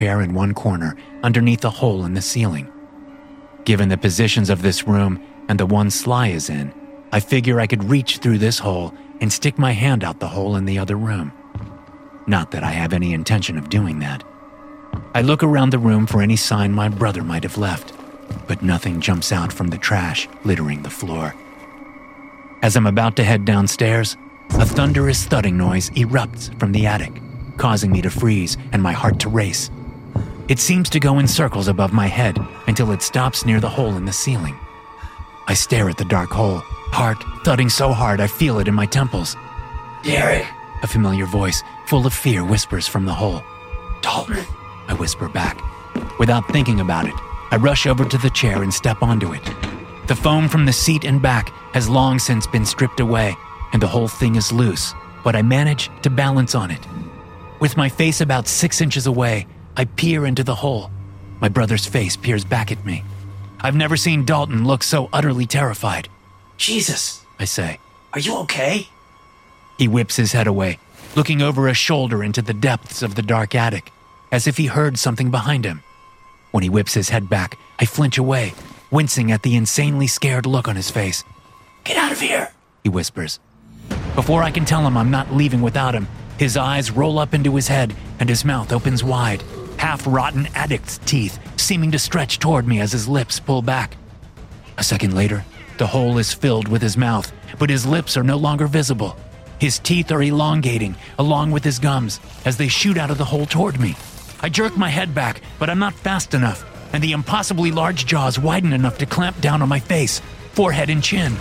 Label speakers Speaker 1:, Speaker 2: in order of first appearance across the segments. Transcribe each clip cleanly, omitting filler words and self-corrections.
Speaker 1: chair in one corner underneath a hole in the ceiling. Given the positions of this room and the one Sly is in, I figure I could reach through this hole and stick my hand out the hole in the other room. Not that I have any intention of doing that. I look around the room for any sign my brother might have left, but nothing jumps out from the trash littering the floor. As I'm about to head downstairs, a thunderous thudding noise erupts from the attic, causing me to freeze and my heart to race. It seems to go in circles above my head until it stops near the hole in the ceiling. I stare at the dark hole, heart thudding so hard I feel it in my temples.
Speaker 2: "Derek,"
Speaker 1: a familiar voice full of fear whispers from the hole.
Speaker 2: "Dalton,"
Speaker 1: I whisper back. Without thinking about it, I rush over to the chair and step onto it. The foam from the seat and back has long since been stripped away, and the whole thing is loose, but I manage to balance on it. With my face about 6 inches away, I peer into the hole. My brother's face peers back at me. I've never seen Dalton look so utterly terrified.
Speaker 2: "Jesus,"
Speaker 1: I say.
Speaker 2: "are you okay?"
Speaker 1: He whips his head away, looking over his shoulder into the depths of the dark attic, as if he heard something behind him. When he whips his head back, I flinch away, wincing at the insanely scared look on his face.
Speaker 2: "Get out of here,"
Speaker 1: he whispers. Before I can tell him I'm not leaving without him, his eyes roll up into his head and his mouth opens wide, half-rotten addict's teeth seeming to stretch toward me as his lips pull back. A second later, the hole is filled with his mouth, but his lips are no longer visible. His teeth are elongating, along with his gums, as they shoot out of the hole toward me. I jerk my head back, but I'm not fast enough, and the impossibly large jaws widen enough to clamp down on my face, forehead and chin.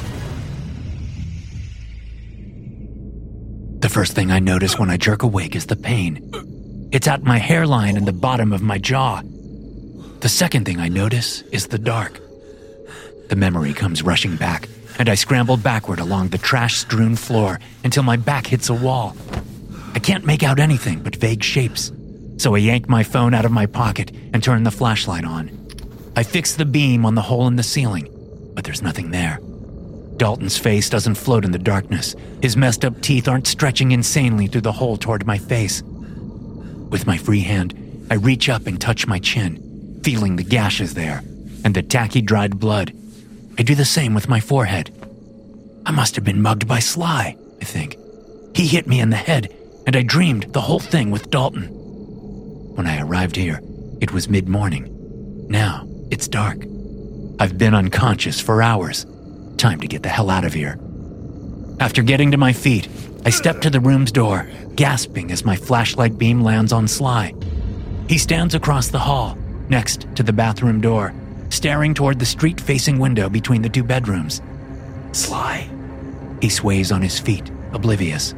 Speaker 1: The first thing I notice when I jerk awake is the pain. It's at my hairline and the bottom of my jaw. The second thing I notice is the dark. The memory comes rushing back, and I scramble backward along the trash-strewn floor until my back hits a wall. I can't make out anything but vague shapes, so I yank my phone out of my pocket and turn the flashlight on. I fix the beam on the hole in the ceiling, but there's nothing there. Dalton's face doesn't float in the darkness. His messed up teeth aren't stretching insanely through the hole toward my face. With my free hand, I reach up and touch my chin, feeling the gashes there and the tacky dried blood. I do the same with my forehead. I must have been mugged by Sly, I think. He hit me in the head, and I dreamed the whole thing with Dalton. When I arrived here, it was mid-morning. Now, it's dark. I've been unconscious for hours. Time to get the hell out of here. After getting to my feet, I step to the room's door, gasping as my flashlight beam lands on Sly. He stands across the hall, next to the bathroom door, staring toward the street-facing window between the two bedrooms.
Speaker 2: "Sly?"
Speaker 1: He sways on his feet, oblivious.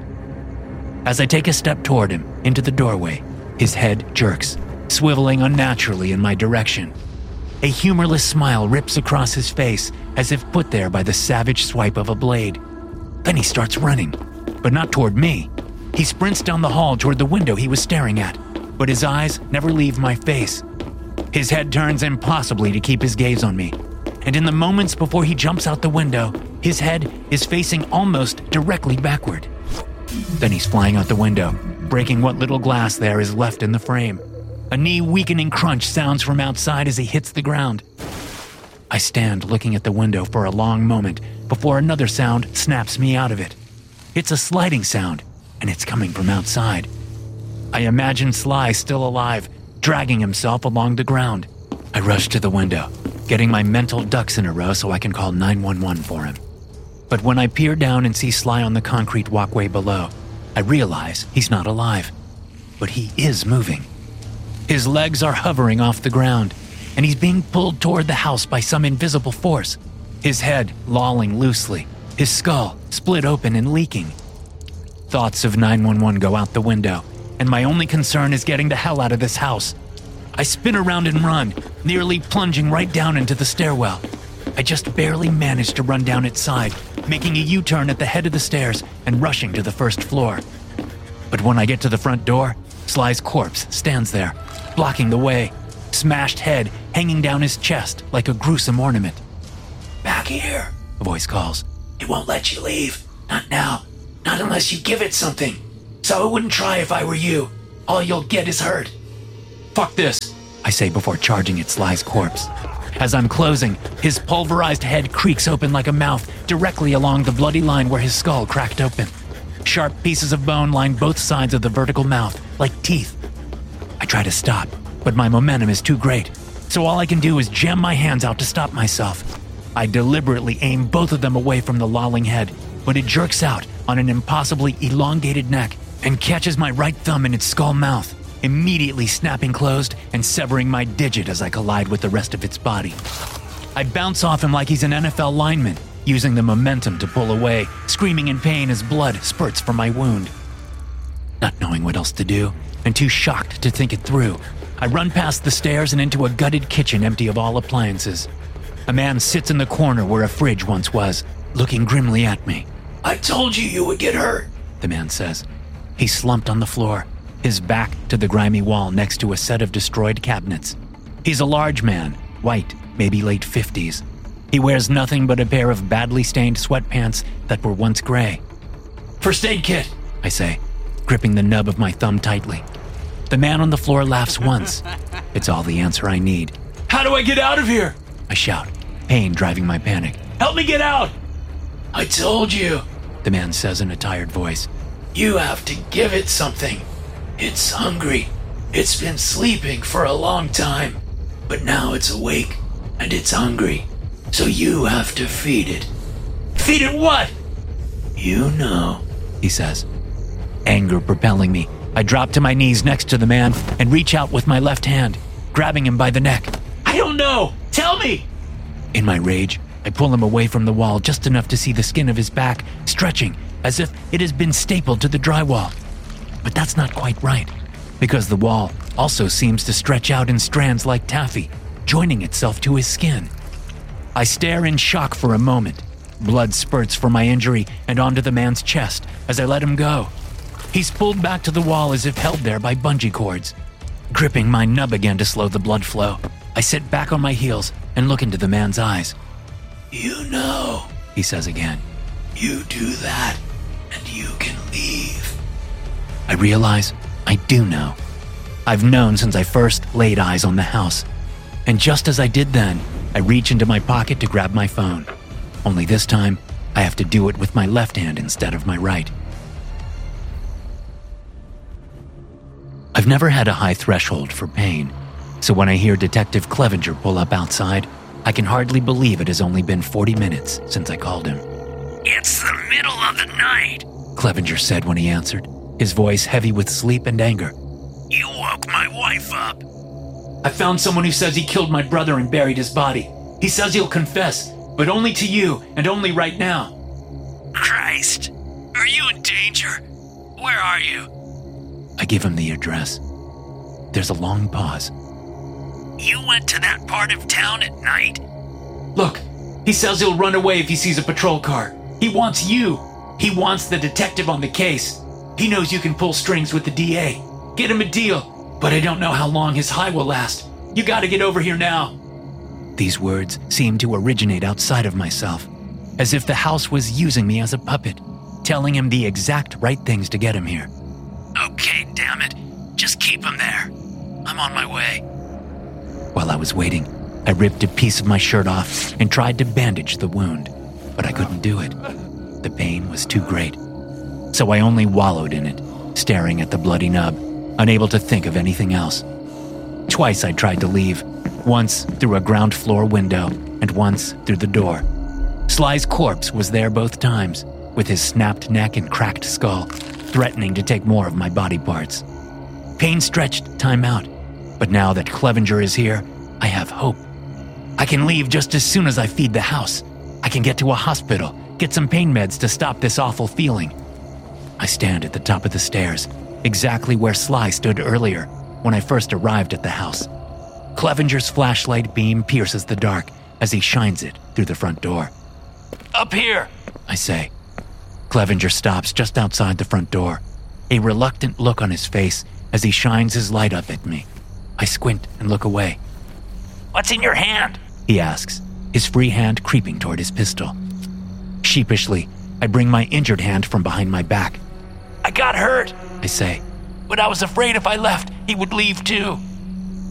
Speaker 1: As I take a step toward him, into the doorway, his head jerks, swiveling unnaturally in my direction. A humorless smile rips across his face, as if put there by the savage swipe of a blade. Then he starts running, but not toward me. He sprints down the hall toward the window he was staring at, but his eyes never leave my face. His head turns impossibly to keep his gaze on me, and in the moments before he jumps out the window, his head is facing almost directly backward. Then he's flying out the window, breaking what little glass there is left in the frame. A knee-weakening crunch sounds from outside as he hits the ground. I stand looking at the window for a long moment before another sound snaps me out of it. It's a sliding sound, and it's coming from outside. I imagine Sly still alive, dragging himself along the ground. I rush to the window, getting my mental ducks in a row so I can call 911 for him. But when I peer down and see Sly on the concrete walkway below, I realize he's not alive. But he is moving. His legs are hovering off the ground, and he's being pulled toward the house by some invisible force, his head lolling loosely, his skull split open and leaking. Thoughts of 911 go out the window, and my only concern is getting the hell out of this house. I spin around and run, nearly plunging right down into the stairwell. I just barely manage to run down its side, making a U-turn at the head of the stairs and rushing to the first floor. But when I get to the front door, Sly's corpse stands there, blocking the way, smashed head hanging down his chest like a gruesome ornament.
Speaker 2: "Back here,"
Speaker 1: a voice calls.
Speaker 2: "It won't let you leave. Not now. Not unless you give it something. So I wouldn't try if I were you. All you'll get is hurt."
Speaker 1: Fuck this, I say before charging at Sly's corpse. As I'm closing, his pulverized head creaks open like a mouth directly along the bloody line where his skull cracked open. Sharp pieces of bone line both sides of the vertical mouth, like teeth. I try to stop, but my momentum is too great, so all I can do is jam my hands out to stop myself. I deliberately aim both of them away from the lolling head, but it jerks out on an impossibly elongated neck and catches my right thumb in its skull mouth, immediately snapping closed and severing my digit as I collide with the rest of its body. I bounce off him like he's an NFL lineman, using the momentum to pull away, screaming in pain as blood spurts from my wound. Not knowing what else to do, and too shocked to think it through, I run past the stairs and into a gutted kitchen empty of all appliances. A man sits in the corner where a fridge once was, looking grimly at me.
Speaker 2: I told you would get hurt,
Speaker 1: the man says. He's slumped on the floor, his back to the grimy wall next to a set of destroyed cabinets. He's a large man, white, maybe late 50s. He wears nothing but a pair of badly stained sweatpants that were once gray. First aid kit, I say, gripping the nub of my thumb tightly. The man on the floor laughs once. It's all the answer I need. How do I get out of here? I shout, pain driving my panic. Help me get out!
Speaker 2: I told you,
Speaker 1: the man says in a tired voice.
Speaker 2: You have to give it something. It's hungry. It's been sleeping for a long time, but now it's awake and it's hungry. So you have to feed it.
Speaker 1: Feed it what?
Speaker 2: You know,
Speaker 1: he says. Anger propelling me, I drop to my knees next to the man and reach out with my left hand, grabbing him by the neck. I don't know! Tell me! In my rage, I pull him away from the wall just enough to see the skin of his back stretching as if it has been stapled to the drywall. But that's not quite right, because the wall also seems to stretch out in strands like taffy, joining itself to his skin. I stare in shock for a moment. Blood spurts from my injury and onto the man's chest as I let him go. He's pulled back to the wall as if held there by bungee cords. Gripping my nub again to slow the blood flow, I sit back on my heels and look into the man's eyes.
Speaker 2: You know,
Speaker 1: he says again.
Speaker 2: You do that, and you can leave.
Speaker 1: I realize I do know. I've known since I first laid eyes on the house. And just as I did then, I reach into my pocket to grab my phone. Only this time, I have to do it with my left hand instead of my right. I've never had a high threshold for pain, so when I hear Detective Clevenger pull up outside, I can hardly believe it has only been 40 minutes since I called him.
Speaker 2: It's the middle of the night,
Speaker 1: Clevenger said when he answered, his voice heavy with sleep and anger.
Speaker 2: You woke my wife up.
Speaker 1: I found someone who says he killed my brother and buried his body. He says he'll confess, but only to you and only right now.
Speaker 2: Christ, are you in danger? Where are you?
Speaker 1: I give him the address. There's a long pause.
Speaker 2: You went to that part of town at night?
Speaker 1: Look, he says he'll run away if he sees a patrol car. He wants you. He wants the detective on the case. He knows you can pull strings with the DA. Get him a deal. But I don't know how long his high will last. You gotta get over here now. These words seem to originate outside of myself, as if the house was using me as a puppet, telling him the exact right things to get him here.
Speaker 2: Okay, damn it. Just keep him there. I'm on my way.
Speaker 1: While I was waiting, I ripped a piece of my shirt off and tried to bandage the wound, but I couldn't do it. The pain was too great. So I only wallowed in it, staring at the bloody nub, unable to think of anything else. Twice I tried to leave, once through a ground floor window and once through the door. Sly's corpse was there both times, with his snapped neck and cracked skull, threatening to take more of my body parts. Pain stretched time out, but now that Clevenger is here, I have hope. I can leave just as soon as I feed the house. I can get to a hospital, get some pain meds to stop this awful feeling. I stand at the top of the stairs, exactly where Sly stood earlier when I first arrived at the house. Clevenger's flashlight beam pierces the dark as he shines it through the front door. Up here, I say. Clevenger stops just outside the front door, a reluctant look on his face as he shines his light up at me. I squint and look away.
Speaker 2: What's in your hand?
Speaker 1: He asks, his free hand creeping toward his pistol. Sheepishly, I bring my injured hand from behind my back.
Speaker 2: I got hurt,
Speaker 1: I say.
Speaker 2: but I was afraid if I left, he would leave too.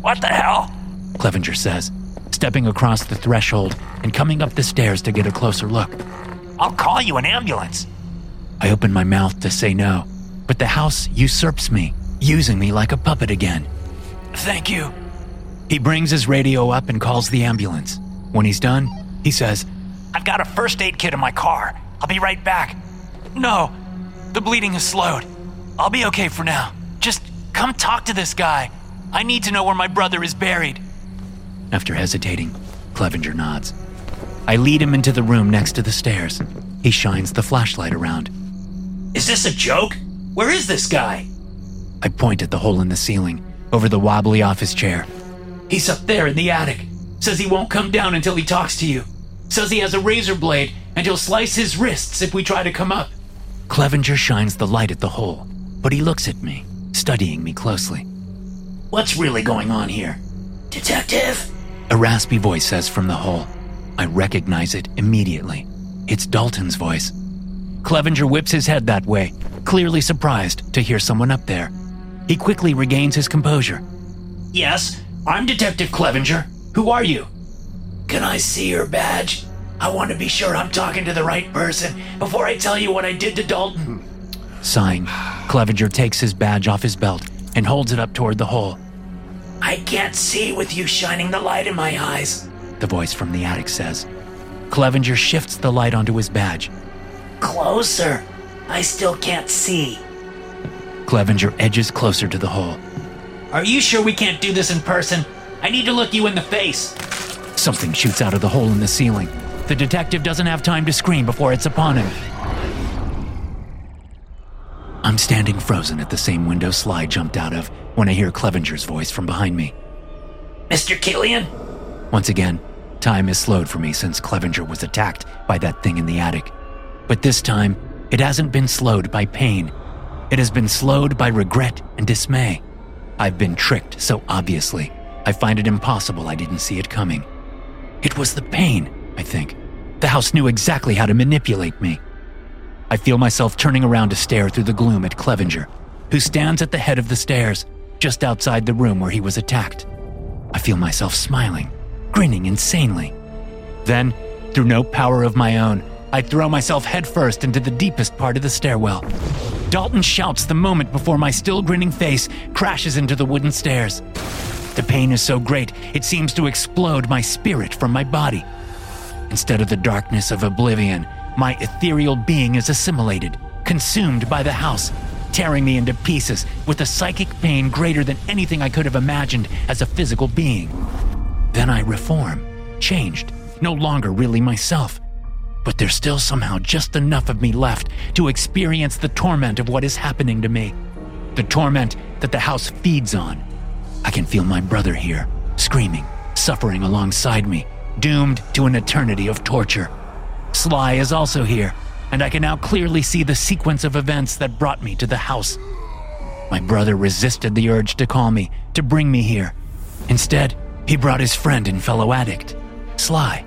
Speaker 1: What the hell? Clevenger says, stepping across the threshold and coming up the stairs to get a closer look. I'll call you an ambulance. I open my mouth to say no, but the house usurps me, using me like a puppet again. Thank you. He brings his radio up and calls the ambulance. When he's done, he says, I've got a first aid kit in my car. I'll be right back. No, the bleeding has slowed. I'll be okay for now. Just come talk to this guy. I need to know where my brother is buried. After hesitating, Clevenger nods. I lead him into the room next to the stairs. He shines the flashlight around.
Speaker 2: Is this a joke? Where is this guy?
Speaker 1: I point at the hole in the ceiling, over the wobbly office chair.
Speaker 2: He's up there in the attic. Says he won't come down until he talks to you. Says he has a razor blade and he'll slice his wrists if we try to come up.
Speaker 1: Clevenger shines the light at the hole, but he looks at me, studying me closely.
Speaker 2: What's really going on here? Detective?
Speaker 1: A raspy voice says from the hole. I recognize it immediately. It's Dalton's voice. Clevenger whips his head that way, clearly surprised to hear someone up there. He quickly regains his composure.
Speaker 2: Yes, I'm Detective Clevenger. Who are you? Can I see your badge? I want to be sure I'm talking to the right person before I tell you what I did to Dalton.
Speaker 1: Sighing, Clevenger takes his badge off his belt and holds it up toward the hole.
Speaker 2: I can't see with you shining the light in my eyes,
Speaker 1: the voice from the attic says. Clevenger shifts the light onto his badge.
Speaker 2: Closer. I still can't see.
Speaker 1: Clevenger edges closer to the hole.
Speaker 2: Are you sure we can't do this in person? I need to look you in the face.
Speaker 1: Something shoots out of the hole in the ceiling. The detective doesn't have time to scream before it's upon him. I'm standing frozen at the same window Sly jumped out of when I hear Clevenger's voice from behind me.
Speaker 2: Mr. Killian?
Speaker 1: Once again, time has slowed for me since Clevenger was attacked by that thing in the attic. But this time, it hasn't been slowed by pain. It has been slowed by regret and dismay. I've been tricked so obviously, I find it impossible I didn't see it coming. It was the pain, I think. The house knew exactly how to manipulate me. I feel myself turning around to stare through the gloom at Clevenger, who stands at the head of the stairs, just outside the room where he was attacked. I feel myself smiling, grinning insanely. Then, through no power of my own, I throw myself headfirst into the deepest part of the stairwell. Dalton shouts the moment before my still grinning face crashes into the wooden stairs. The pain is so great, it seems to explode my spirit from my body. Instead of the darkness of oblivion, my ethereal being is assimilated, consumed by the house, tearing me into pieces with a psychic pain greater than anything I could have imagined as a physical being. Then I reform, changed, no longer really myself. But there's still somehow just enough of me left to experience the torment of what is happening to me. The torment that the house feeds on. I can feel my brother here, screaming, suffering alongside me, doomed to an eternity of torture. Sly is also here, and I can now clearly see the sequence of events that brought me to the house. My brother resisted the urge to call me, to bring me here. Instead, he brought his friend and fellow addict, Sly.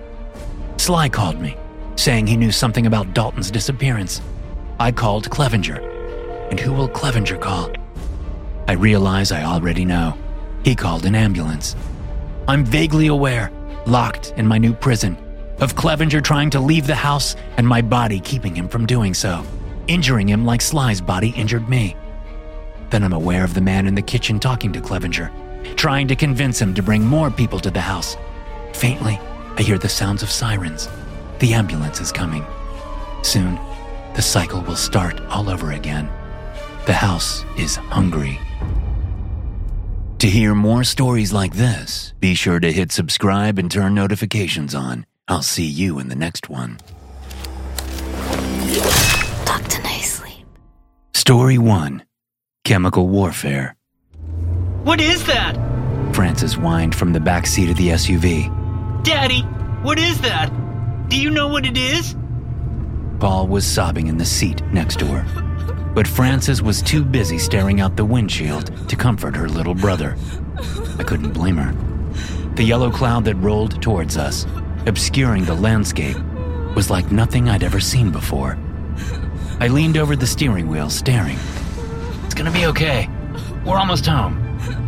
Speaker 1: Sly called me, saying he knew something about Dalton's disappearance. I called Clevenger. And who will Clevenger call? I realize I already know. He called an ambulance. I'm vaguely aware, locked in my new prison, of Clevenger trying to leave the house and my body keeping him from doing so, injuring him like Sly's body injured me. Then I'm aware of the man in the kitchen talking to Clevenger, trying to convince him to bring more people to the house. Faintly, I hear the sounds of sirens. The ambulance is coming. Soon, the cycle will start all over again. The house is hungry. To hear more stories like this, be sure to hit subscribe and turn notifications on. I'll see you in the next one.
Speaker 3: Dr. Nicely.
Speaker 1: Story 1. Chemical Warfare.
Speaker 4: What is that?
Speaker 1: Francis whined from the back seat of the SUV.
Speaker 4: Daddy, what is that? Do you know what it is?
Speaker 1: Paul was sobbing in the seat next to her. But Frances was too busy staring out the windshield to comfort her little brother. I couldn't blame her. The yellow cloud that rolled towards us, obscuring the landscape, was like nothing I'd ever seen before. I leaned over the steering wheel, staring. It's gonna be okay. We're almost home.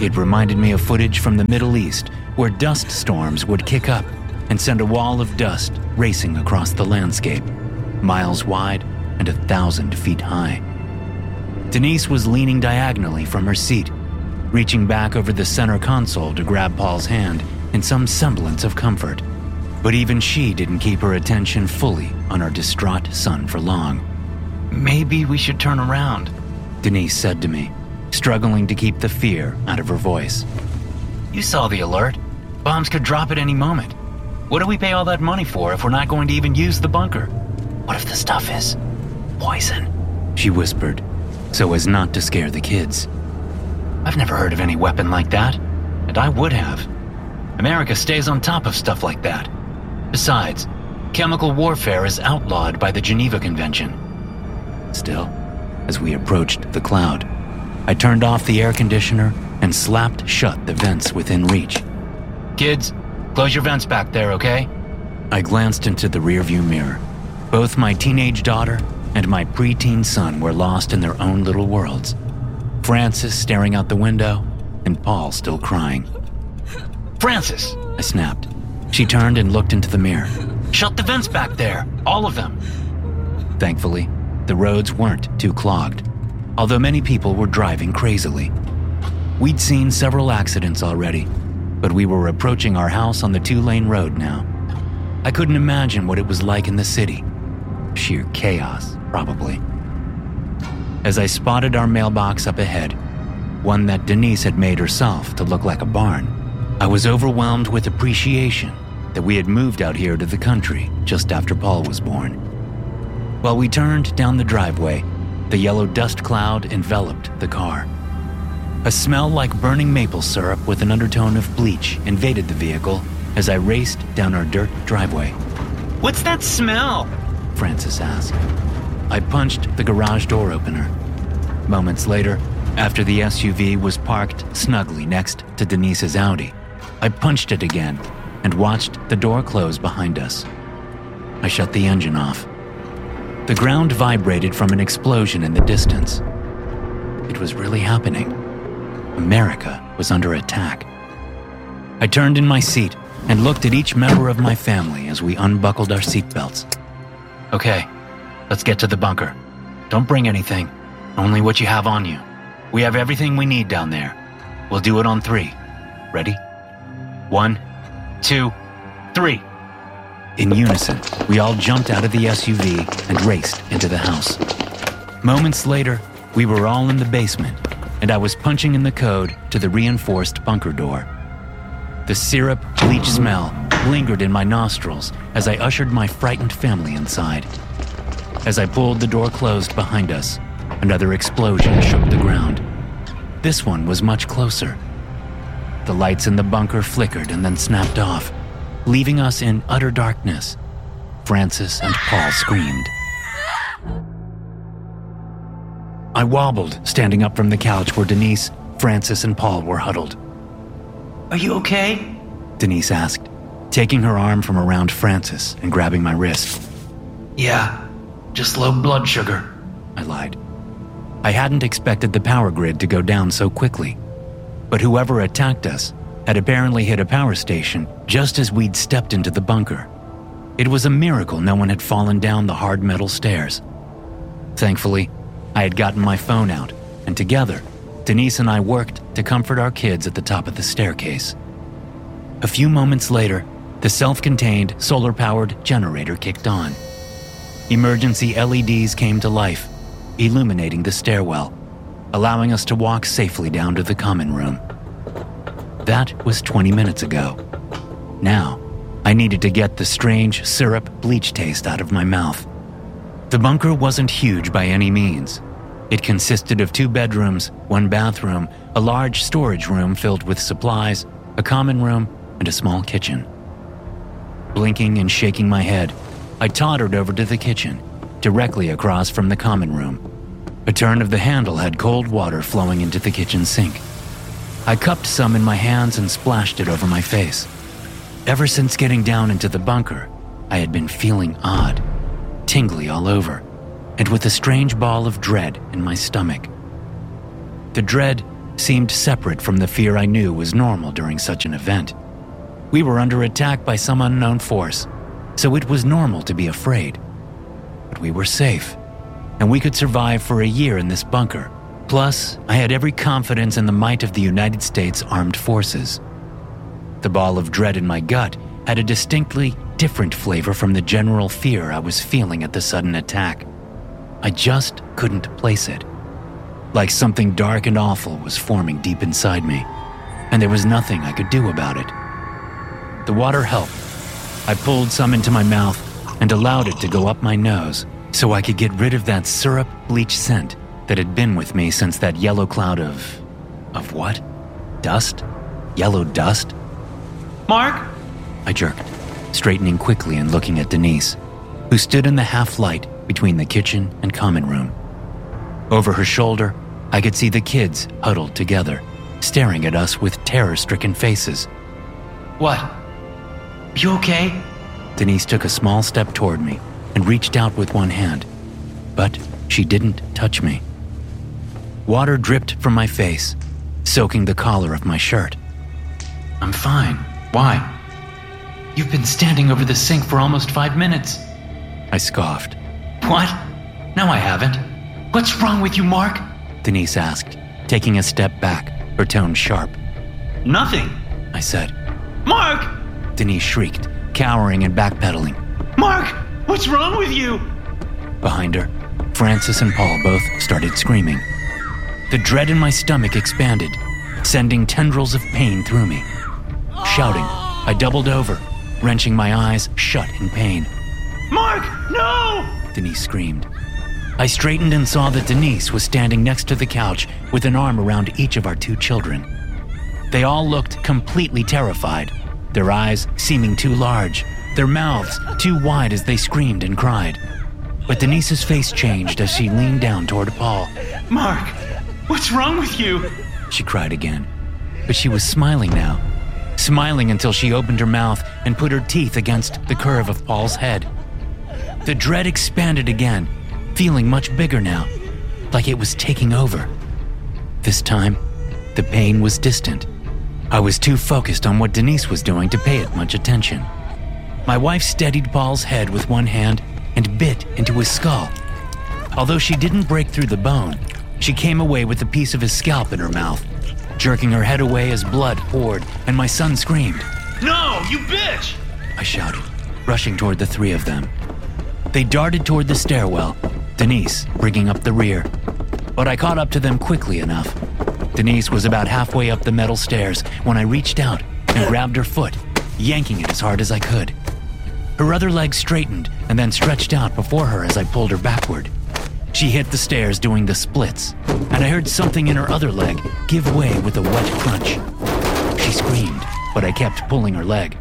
Speaker 1: It reminded me of footage from the Middle East, where dust storms would kick up and send a wall of dust racing across the landscape, miles wide and 1,000 feet high. Denise was leaning diagonally from her seat, reaching back over the center console to grab Paul's hand in some semblance of comfort. But even she didn't keep her attention fully on our distraught son for long.
Speaker 5: Maybe we should turn around,
Speaker 1: Denise said to me, struggling to keep the fear out of her voice.
Speaker 5: You saw the alert. Bombs could drop at any moment. What do we pay all that money for if we're not going to even use the bunker? What if the stuff is poison?
Speaker 1: She whispered, so as not to scare the kids.
Speaker 5: I've never heard of any weapon like that, and I would have. America stays on top of stuff like that. Besides, chemical warfare is outlawed by the Geneva Convention.
Speaker 1: Still, as we approached the cloud, I turned off the air conditioner and slapped shut the vents within reach.
Speaker 5: Kids, close your vents back there, okay?
Speaker 1: I glanced into the rearview mirror. Both my teenage daughter and my preteen son were lost in their own little worlds. Frances staring out the window, and Paul still crying.
Speaker 5: Frances!
Speaker 1: I snapped. She turned and looked into the mirror.
Speaker 5: Shut the vents back there, all of them.
Speaker 1: Thankfully, the roads weren't too clogged, although many people were driving crazily. We'd seen several accidents already, but we were approaching our house on the 2-lane road now. I couldn't imagine what it was like in the city. Sheer chaos, probably. As I spotted our mailbox up ahead, one that Denise had made herself to look like a barn, I was overwhelmed with appreciation that we had moved out here to the country just after Paul was born. While we turned down the driveway, the yellow dust cloud enveloped the car. A smell like burning maple syrup with an undertone of bleach invaded the vehicle as I raced down our dirt driveway.
Speaker 4: What's that smell?
Speaker 1: Frances asked. I punched the garage door opener. Moments later, after the SUV was parked snugly next to Denise's Audi, I punched it again and watched the door close behind us. I shut the engine off. The ground vibrated from an explosion in the distance. It was really happening. America was under attack. I turned in my seat and looked at each member of my family as we unbuckled our seatbelts.
Speaker 5: Okay, let's get to the bunker. Don't bring anything, only what you have on you. We have everything we need down there. We'll do it on 3. Ready? 1, 2, 3.
Speaker 1: In unison, we all jumped out of the SUV and raced into the house. Moments later, we were all in the basement, and I was punching in the code to the reinforced bunker door. The syrup bleach smell lingered in my nostrils as I ushered my frightened family inside. As I pulled the door closed behind us, another explosion shook the ground. This one was much closer. The lights in the bunker flickered and then snapped off, leaving us in utter darkness. Frances and Paul screamed. I wobbled, standing up from the couch where Denise, Frances, and Paul were huddled.
Speaker 4: Are you okay?
Speaker 1: Denise asked, taking her arm from around Frances and grabbing my wrist.
Speaker 5: Yeah, just low blood sugar,
Speaker 1: I lied. I hadn't expected the power grid to go down so quickly, but whoever attacked us had apparently hit a power station just as we'd stepped into the bunker. It was a miracle no one had fallen down the hard metal stairs. Thankfully, I had gotten my phone out, and together, Denise and I worked to comfort our kids at the top of the staircase. A few moments later, the self-contained, solar-powered generator kicked on. Emergency LEDs came to life, illuminating the stairwell, allowing us to walk safely down to the common room. That was 20 minutes ago. Now, I needed to get the strange syrup bleach taste out of my mouth. The bunker wasn't huge by any means. It consisted of 2 bedrooms, 1 bathroom, a large storage room filled with supplies, a common room, and a small kitchen. Blinking and shaking my head, I tottered over to the kitchen, directly across from the common room. A turn of the handle had cold water flowing into the kitchen sink. I cupped some in my hands and splashed it over my face. Ever since getting down into the bunker, I had been feeling odd, tingly all over, and with a strange ball of dread in my stomach. The dread seemed separate from the fear I knew was normal during such an event. We were under attack by some unknown force, so it was normal to be afraid. But we were safe, and we could survive for a year in this bunker. Plus, I had every confidence in the might of the United States Armed Forces. The ball of dread in my gut had a distinctly different flavor from the general fear I was feeling at the sudden attack. I just couldn't place it. Like something dark and awful was forming deep inside me, and there was nothing I could do about it. The water helped. I pulled some into my mouth and allowed it to go up my nose so I could get rid of that syrup bleach scent that had been with me since that yellow cloud of what? Dust? Yellow dust?
Speaker 4: Mark?
Speaker 1: I jerked, straightening quickly and looking at Denise, who stood in the half-light between the kitchen and common room. Over her shoulder, I could see the kids huddled together, staring at us with terror-stricken faces.
Speaker 4: What? You okay?
Speaker 1: Denise took a small step toward me and reached out with one hand, but she didn't touch me. Water dripped from my face, soaking the collar of my shirt.
Speaker 5: I'm fine. Why? You've been standing over the sink for almost 5 minutes.
Speaker 1: I scoffed.
Speaker 5: What? No, I haven't. What's wrong with you, Mark?
Speaker 1: Denise asked, taking a step back, her tone sharp.
Speaker 4: Nothing.
Speaker 1: I said.
Speaker 4: Mark!
Speaker 1: Denise shrieked, cowering and backpedaling.
Speaker 4: Mark! What's wrong with you?
Speaker 1: Behind her, Francis and Paul both started screaming. The dread in my stomach expanded, sending tendrils of pain through me. Shouting, I doubled over, wrenching my eyes shut in pain.
Speaker 4: Mark, no!
Speaker 1: Denise screamed. I straightened and saw that Denise was standing next to the couch with an arm around each of our 2 children. They all looked completely terrified, their eyes seeming too large, their mouths too wide as they screamed and cried. But Denise's face changed as she leaned down toward Paul.
Speaker 4: Mark, what's wrong with you?
Speaker 1: She cried again, but she was smiling now. Smiling until she opened her mouth and put her teeth against the curve of Paul's head. The dread expanded again, feeling much bigger now, like it was taking over. This time, the pain was distant. I was too focused on what Denise was doing to pay it much attention. My wife steadied Paul's head with one hand and bit into his skull. Although she didn't break through the bone, she came away with a piece of his scalp in her mouth, jerking her head away as blood poured and my son screamed.
Speaker 4: No, you bitch!
Speaker 1: I shouted, rushing toward the 3 of them. They darted toward the stairwell, Denise bringing up the rear. But I caught up to them quickly enough. Denise was about halfway up the metal stairs when I reached out and grabbed her foot, yanking it as hard as I could. Her other leg straightened and then stretched out before her as I pulled her backward. She hit the stairs doing the splits, and I heard something in her other leg give way with a wet crunch. She screamed, but I kept pulling her leg.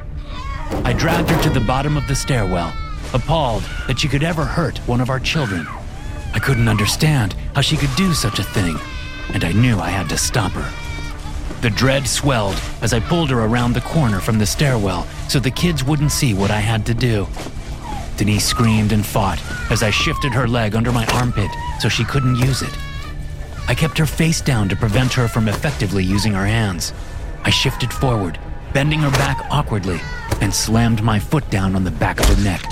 Speaker 1: I dragged her to the bottom of the stairwell, appalled that she could ever hurt one of our children. I couldn't understand how she could do such a thing, and I knew I had to stop her. The dread swelled as I pulled her around the corner from the stairwell so the kids wouldn't see what I had to do. Denise screamed and fought as I shifted her leg under my armpit so she couldn't use it. I kept her face down to prevent her from effectively using her hands. I shifted forward, bending her back awkwardly, and slammed my foot down on the back of her neck.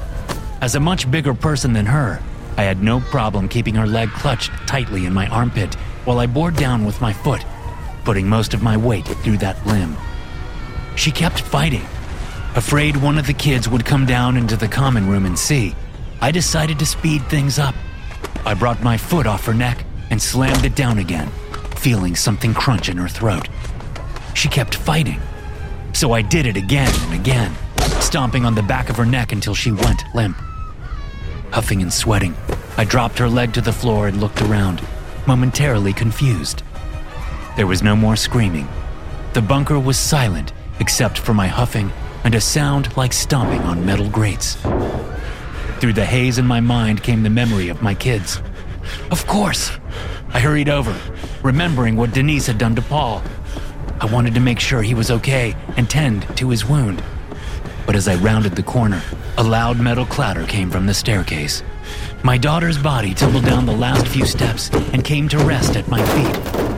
Speaker 1: As a much bigger person than her, I had no problem keeping her leg clutched tightly in my armpit while I bore down with my foot, putting most of my weight through that limb. She kept fighting. Afraid one of the kids would come down into the common room and see, I decided to speed things up. I brought my foot off her neck and slammed it down again, feeling something crunch in her throat. She kept fighting, so I did it again and again, stomping on the back of her neck until she went limp. Huffing and sweating, I dropped her leg to the floor and looked around, momentarily confused. There was no more screaming. The bunker was silent except for my huffing and a sound like stomping on metal grates. Through the haze in my mind came the memory of my kids. Of course! I hurried over, remembering what Denise had done to Paul. I wanted to make sure he was okay and tend to his wound. But as I rounded the corner, a loud metal clatter came from the staircase. My daughter's body tumbled down the last few steps and came to rest at my feet.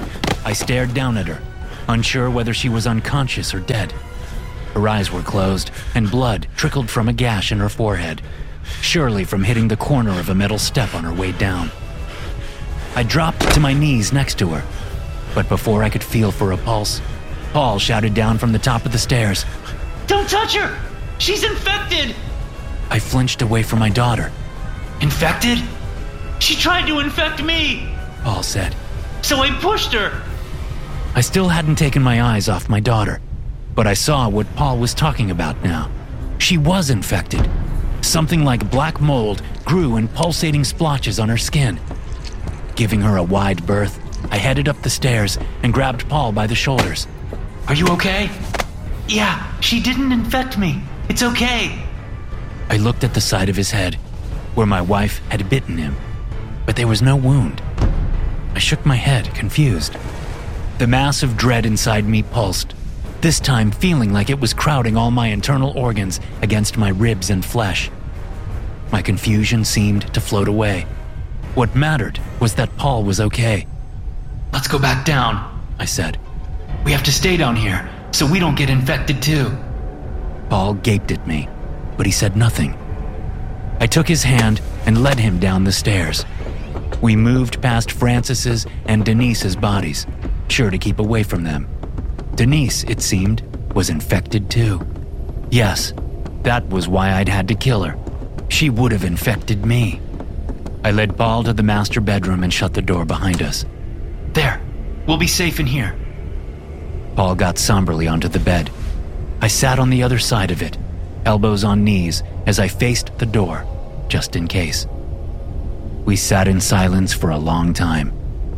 Speaker 1: I stared down at her, unsure whether she was unconscious or dead. Her eyes were closed, and blood trickled from a gash in her forehead, surely from hitting the corner of a metal step on her way down. I dropped to my knees next to her, but before I could feel for a pulse, Paul shouted down from the top of the stairs,
Speaker 4: Don't touch her! She's infected!
Speaker 1: I flinched away from my daughter.
Speaker 4: Infected? She tried to infect me!
Speaker 1: Paul said.
Speaker 4: So I pushed her!
Speaker 1: I still hadn't taken my eyes off my daughter, but I saw what Paul was talking about now. She was infected. Something like black mold grew in pulsating splotches on her skin. Giving her a wide berth, I headed up the stairs and grabbed Paul by the shoulders.
Speaker 4: Are you okay? Yeah, she didn't infect me. It's okay.
Speaker 1: I looked at the side of his head, where my wife had bitten him, but there was no wound. I shook my head, confused. The mass of dread inside me pulsed, this time feeling like it was crowding all my internal organs against my ribs and flesh. My confusion seemed to float away. What mattered was that Paul was okay.
Speaker 4: Let's go back down,
Speaker 1: I said.
Speaker 4: We have to stay down here, so we don't get infected too.
Speaker 1: Paul gaped at me, but he said nothing. I took his hand and led him down the stairs. We moved past Francis's and Denise's bodies, sure to keep away from them. Denise, it seemed, was infected too. Yes, that was why I'd had to kill her. She would have infected me. I led Paul to the master bedroom and shut the door behind us.
Speaker 4: There, we'll be safe in here.
Speaker 1: Paul got somberly onto the bed. I sat on the other side of it, elbows on knees, as I faced the door, just in case. We sat in silence for a long time.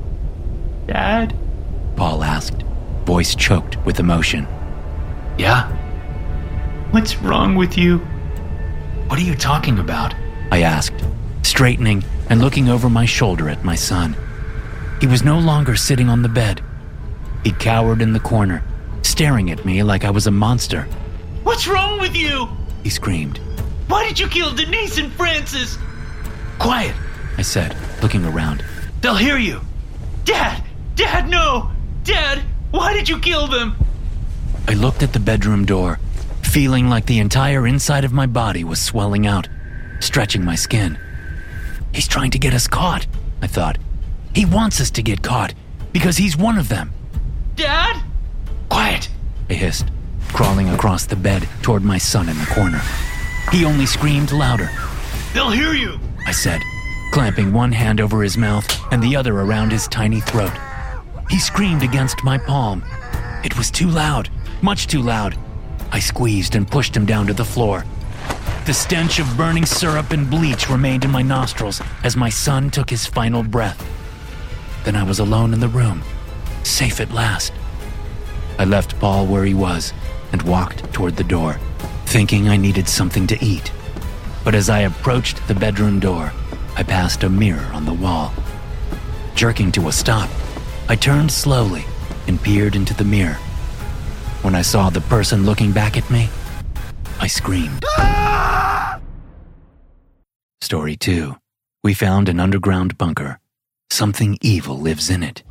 Speaker 4: Dad?
Speaker 1: Paul asked, voice choked with emotion.
Speaker 4: Yeah? What's wrong with you? What are you talking about?
Speaker 1: I asked, straightening and looking over my shoulder at my son. He was no longer sitting on the bed. He cowered in the corner, staring at me like I was a monster.
Speaker 4: What's wrong with you?
Speaker 1: He screamed.
Speaker 4: Why did you kill Denise and Francis?
Speaker 1: Quiet, I said, looking around.
Speaker 4: They'll hear you. Dad! Dad, no! Dad, why did you kill them?
Speaker 1: I looked at the bedroom door, feeling like the entire inside of my body was swelling out, stretching my skin. He's trying to get us caught, I thought. He wants us to get caught, because he's one of them.
Speaker 4: Dad?
Speaker 1: Quiet, I hissed, crawling across the bed toward my son in the corner. He only screamed louder.
Speaker 4: They'll hear you,
Speaker 1: I said, clamping one hand over his mouth and the other around his tiny throat. He screamed against my palm. It was too loud, much too loud. I squeezed and pushed him down to the floor. The stench of burning syrup and bleach remained in my nostrils as my son took his final breath. Then I was alone in the room, safe at last. I left Paul where he was and walked toward the door, thinking I needed something to eat. But as I approached the bedroom door, I passed a mirror on the wall. Jerking to a stop, I turned slowly and peered into the mirror. When I saw the person looking back at me, I screamed. Story 2. We found an underground bunker. Something evil lives in it.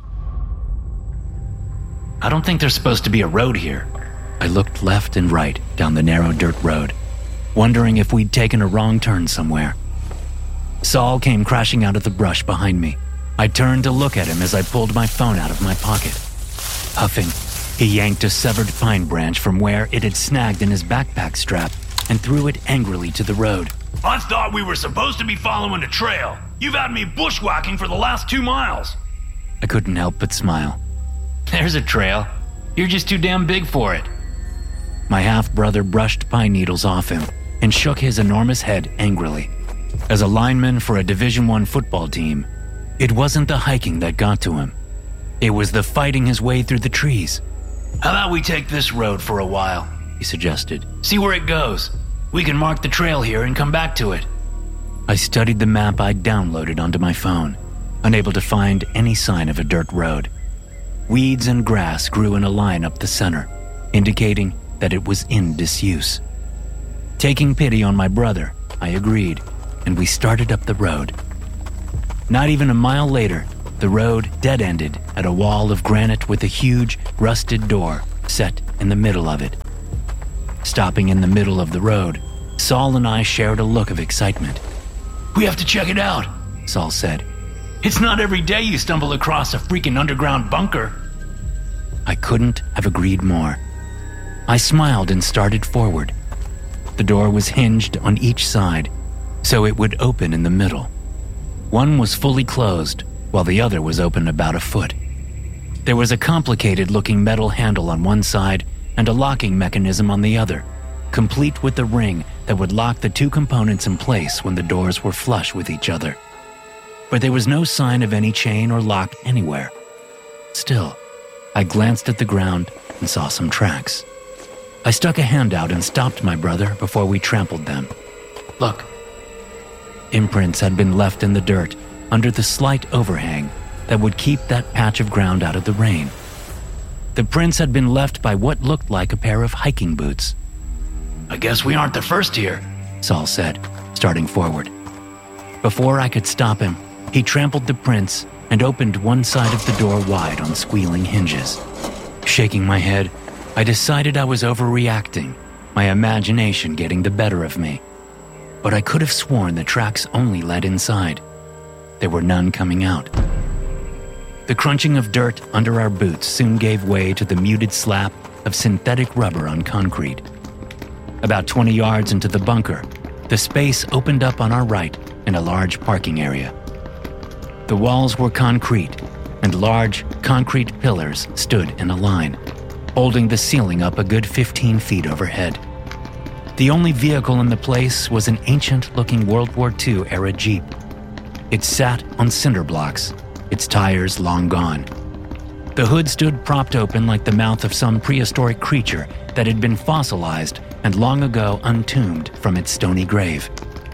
Speaker 5: I don't think there's supposed to be a road here.
Speaker 1: I looked left and right down the narrow dirt road, wondering if we'd taken a wrong turn somewhere. Saul came crashing out of the brush behind me. I turned to look at him as I pulled my phone out of my pocket. Huffing, he yanked a severed pine branch from where it had snagged in his backpack strap and threw it angrily to the road.
Speaker 6: I thought we were supposed to be following a trail. You've had me bushwhacking for the last 2 miles.
Speaker 1: I couldn't help but smile.
Speaker 5: There's a trail. You're just too damn big for it.
Speaker 1: My half-brother brushed pine needles off him and shook his enormous head angrily. As a lineman for a Division I football team, it wasn't the hiking that got to him. It was the fighting his way through the trees.
Speaker 6: How about we take this road for a while?
Speaker 1: He suggested.
Speaker 6: See where it goes. We can mark the trail here and come back to it.
Speaker 1: I studied the map I'd downloaded onto my phone, unable to find any sign of a dirt road. Weeds and grass grew in a line up the center, indicating that it was in disuse. Taking pity on my brother, I agreed, and we started up the road. Not even a mile later, The road dead-ended at a wall of granite with a huge, rusted door set in the middle of it. Stopping in the middle of the road, Saul and I shared a look of excitement.
Speaker 6: We have to check it out,
Speaker 1: Saul said.
Speaker 6: It's not every day you stumble across a freaking underground bunker.
Speaker 1: I couldn't have agreed more. I smiled and started forward. The door was hinged on each side, so it would open in the middle. One was fully closed, while the other was open about a foot. There was a complicated-looking metal handle on one side and a locking mechanism on the other, complete with a ring that would lock the two components in place when the doors were flush with each other. But there was no sign of any chain or lock anywhere. Still, I glanced at the ground and saw some tracks. I stuck a hand out and stopped my brother before we trampled them.
Speaker 5: Look,
Speaker 1: Imprints had been left in the dirt under the slight overhang that would keep that patch of ground out of the rain. The prints had been left by what looked like a pair of hiking boots.
Speaker 6: I guess we aren't the first here,
Speaker 1: Saul said, starting forward. Before I could stop him, he trampled the prints and opened one side of the door wide on squealing hinges. Shaking my head, I decided I was overreacting, my imagination getting the better of me. But I could have sworn the tracks only led inside. There were none coming out. The crunching of dirt under our boots soon gave way to the muted slap of synthetic rubber on concrete. About 20 yards into the bunker, the space opened up on our right in a large parking area. The walls were concrete, and large concrete pillars stood in a line, holding the ceiling up a good 15 feet overhead. The only vehicle in the place was an ancient-looking World War II-era Jeep. It sat on cinder blocks, its tires long gone. The hood stood propped open like the mouth of some prehistoric creature that had been fossilized and long ago untombed from its stony grave.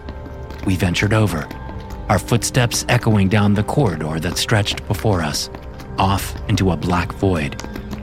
Speaker 1: We ventured over, our footsteps echoing down the corridor that stretched before us, off into a black void.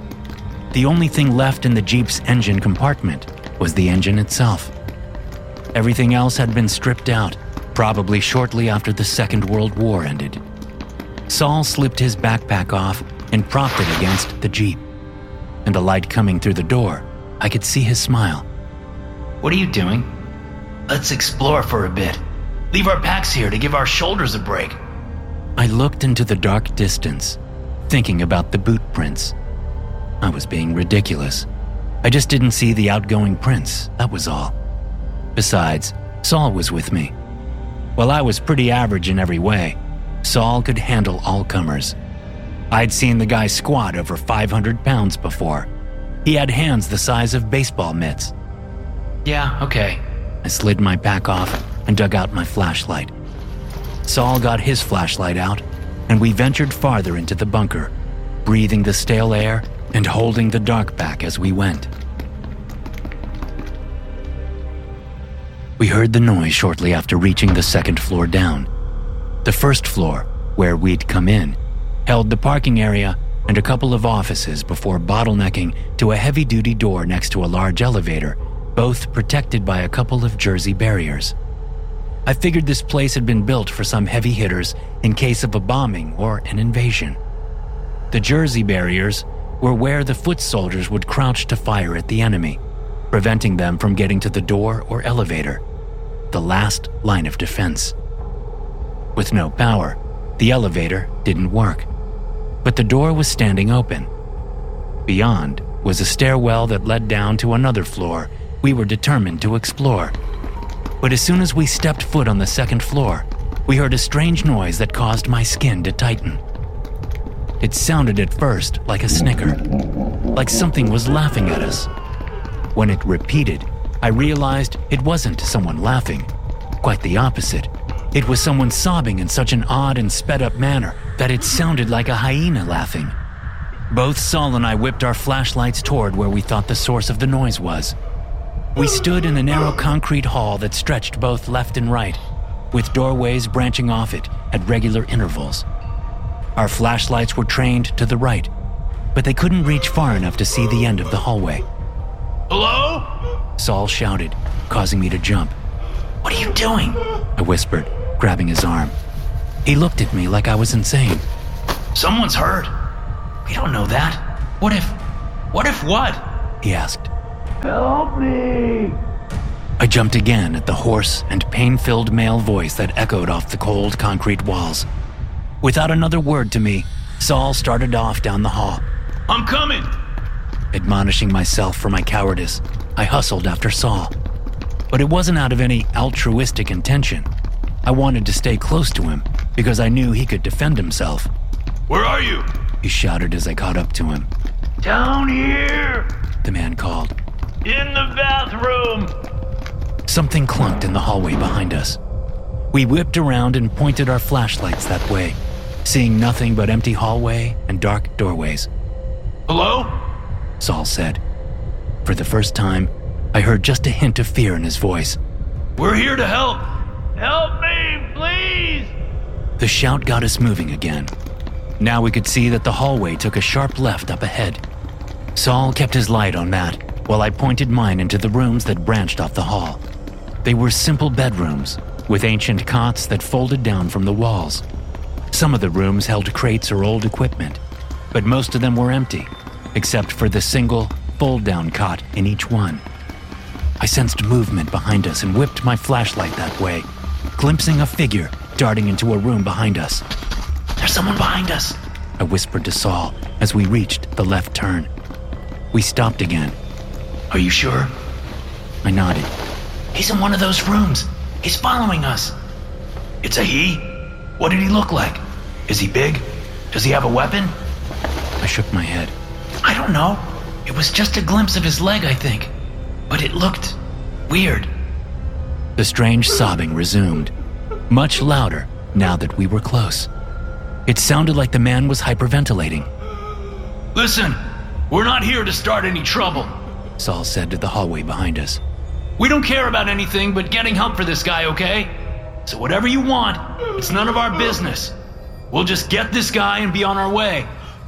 Speaker 1: The only thing left in the Jeep's engine compartment was the engine itself. Everything else had been stripped out, probably shortly after the Second World War ended. Saul slipped his backpack off and propped it against the Jeep. In the light coming through the door, I could see his smile.
Speaker 5: what are you doing? Let's explore for a bit. Leave our packs here to give our shoulders a break.
Speaker 1: I looked into the dark distance, thinking about the boot prints. I was being ridiculous. I just didn't see the outgoing prints, that was all. Besides, Saul was with me. While I was pretty average in every way, Saul could handle all comers. I'd seen the guy squat over 500 pounds before. He had hands the size of baseball mitts.
Speaker 5: Yeah, okay.
Speaker 1: I slid my pack off and dug out my flashlight. Saul got his flashlight out, and we ventured farther into the bunker, breathing the stale air and holding the dark back as we went. We heard the noise shortly after reaching the second floor down. The first floor, where we'd come in, held the parking area and a couple of offices before bottlenecking to a heavy-duty door next to a large elevator, both protected by a couple of Jersey barriers. I figured this place had been built for some heavy hitters in case of a bombing or an invasion. The Jersey barriers were where the foot soldiers would crouch to fire at the enemy, preventing them from getting to the door or elevator, the last line of defense. With no power, the elevator didn't work, but the door was standing open. Beyond was a stairwell that led down to another floor we were determined to explore. But as soon as we stepped foot on the second floor, we heard a strange noise that caused my skin to tighten. It sounded at first like a snicker, like something was laughing at us. When it repeated, I realized it wasn't someone laughing. Quite the opposite. It was someone sobbing in such an odd and sped-up manner that it sounded like a hyena laughing. Both Saul and I whipped our flashlights toward where we thought the source of the noise was. We stood in a narrow concrete hall that stretched both left and right, with doorways branching off it at regular intervals. Our flashlights were trained to the right, but they couldn't reach far enough to see the end of the hallway.
Speaker 6: Hello?
Speaker 1: Saul shouted, causing me to jump.
Speaker 5: What are you doing?
Speaker 1: I whispered, grabbing his arm. He looked at me like I was insane.
Speaker 6: Someone's hurt. We don't know that. What if what?
Speaker 1: He asked.
Speaker 2: Help me!
Speaker 1: I jumped again at the hoarse and pain-filled male voice that echoed off the cold concrete walls. Without another word to me, Saul started off down the hall.
Speaker 6: I'm coming!
Speaker 1: Admonishing myself for my cowardice, I hustled after Saul. But it wasn't out of any altruistic intention. I wanted to stay close to him because I knew he could defend himself.
Speaker 6: Where are you?
Speaker 1: He shouted as I caught up to him.
Speaker 2: Down here!
Speaker 1: The man called.
Speaker 2: In the bathroom!
Speaker 1: Something clunked in the hallway behind us. We whipped around and pointed our flashlights that way, seeing nothing but empty hallway and dark doorways.
Speaker 6: Hello?
Speaker 1: Saul said. For the first time, I heard just a hint of fear in his voice.
Speaker 6: We're here to help.
Speaker 2: Help me, please!
Speaker 1: The shout got us moving again. Now we could see that the hallway took a sharp left up ahead. Saul kept his light on that, while I pointed mine into the rooms that branched off the hall. They were simple bedrooms, with ancient cots that folded down from the walls. Some of the rooms held crates or old equipment, but most of them were empty, except for the single, fold-down cot in each one. I sensed movement behind us and whipped my flashlight that way, glimpsing a figure darting into a room behind us.
Speaker 6: There's someone behind us,
Speaker 1: I whispered to Saul as we reached the left turn. We stopped again.
Speaker 6: Are you sure?
Speaker 1: I nodded.
Speaker 6: He's in one of those rooms. He's following us. It's a he? What did he look like? Is he big? Does he have a weapon?
Speaker 1: I shook my head.
Speaker 6: I don't know. It was just a glimpse of his leg, I think. But it looked weird.
Speaker 1: The strange sobbing resumed, much louder now that we were close. It sounded like the man was hyperventilating.
Speaker 6: Listen, we're not here to start any trouble,
Speaker 1: Saul said to the hallway behind us.
Speaker 6: We don't care about anything but getting help for this guy, okay? So whatever you want, it's none of our business. We'll just get this guy and be on our way.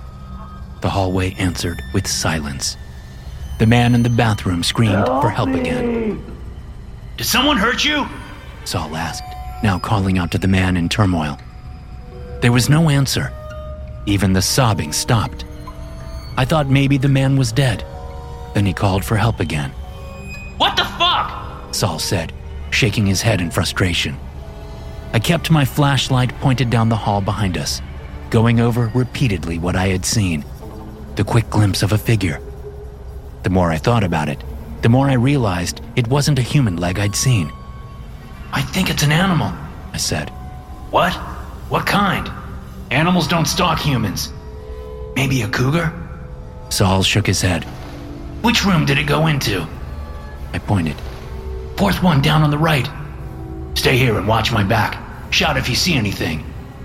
Speaker 1: The hallway answered with silence. The man in the bathroom screamed for help again.
Speaker 6: Did someone hurt you?
Speaker 1: Saul asked, now calling out to the man in turmoil. There was no answer. Even the sobbing stopped. I thought maybe the man was dead. Then he called for help again.
Speaker 6: What the fuck?
Speaker 1: Saul said, shaking his head in frustration. I kept my flashlight pointed down the hall behind us, going over repeatedly what I had seen. The quick glimpse of a figure. The more I thought about it, the more I realized it wasn't a human leg I'd seen.
Speaker 6: I think it's an animal,
Speaker 1: I said.
Speaker 6: What? What kind? Animals don't stalk humans. Maybe a cougar?
Speaker 1: Saul shook his head.
Speaker 6: Which room did it go into?
Speaker 1: I pointed.
Speaker 6: Fourth one down on the right. Stay here and watch my back. Shout if you see anything.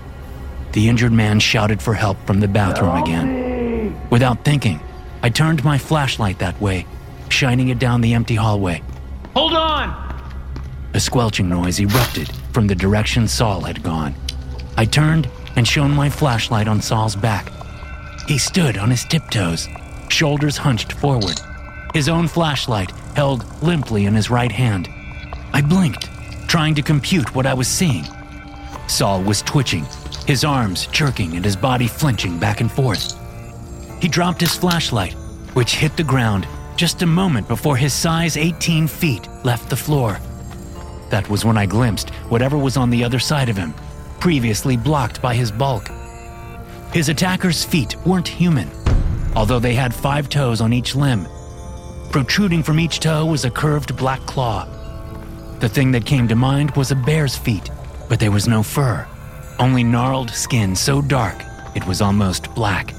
Speaker 1: The injured man shouted for help from the bathroom again. Without thinking, I turned my flashlight that way, shining it down the empty hallway.
Speaker 6: Hold on!
Speaker 1: A squelching noise erupted from the direction Saul had gone. I turned and shone my flashlight on Saul's back. He stood on his tiptoes, shoulders hunched forward, his own flashlight held limply in his right hand. I blinked, trying to compute what I was seeing. Saul was twitching, his arms jerking and his body flinching back and forth. He dropped his flashlight, which hit the ground just a moment before his size 18 feet left the floor. That was when I glimpsed whatever was on the other side of him, previously blocked by his bulk. His attacker's feet weren't human, although they had 5 toes on each limb. Protruding from each toe was a curved black claw. The thing that came to mind was a bear's feet, but there was no fur, only gnarled skin so dark it was almost black.